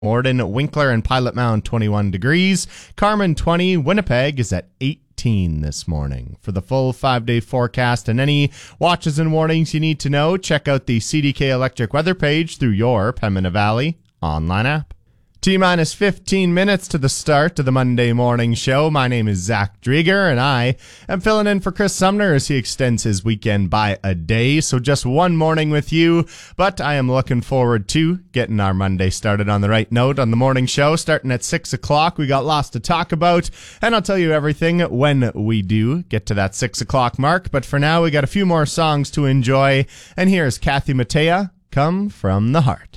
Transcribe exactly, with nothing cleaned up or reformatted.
Morden, Winkler, and Pilot Mound, twenty-one degrees. Carmen, twenty. Winnipeg is at eighteen this morning. For the full five-day forecast and any watches and warnings you need to know, check out the C D K Electric weather page through your Pembina Valley online app. T-minus fifteen minutes to the start of the Monday morning show. My name is Zach Drieger, and I am filling in for Chris Sumner as he extends his weekend by a day. So just one morning with you, but I am looking forward to getting our Monday started on the right note on the morning show. Starting at six o'clock, we got lots to talk about, and I'll tell you everything when we do get to that six o'clock mark. But for now, we got a few more songs to enjoy, and here's Kathy Mattea, Come From the Heart.